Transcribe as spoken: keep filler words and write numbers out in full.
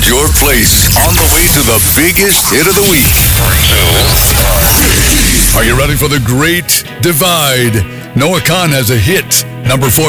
found your place on the way to the biggest hit of the week. Are you ready for the Great Divide? Noah Khan has a hit. Number four.